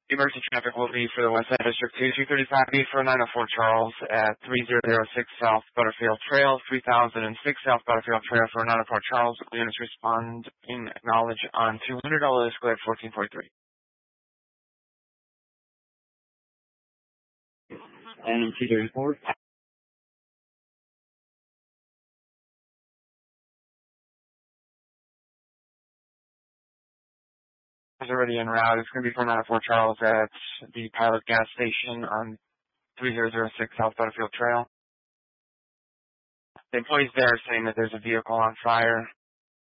Emergency traffic will be for the West Side District 235B for 904 Charles at 3006 South Butterfield Trail, 3006 South Butterfield Trail for 904 Charles. Units responding acknowledge on 200 Escalade 1443. And T34. Is already en route. It's going to be for 904 Charles at the Pilot gas station on 3006 South Butterfield Trail. The employees there are saying that there's a vehicle on fire.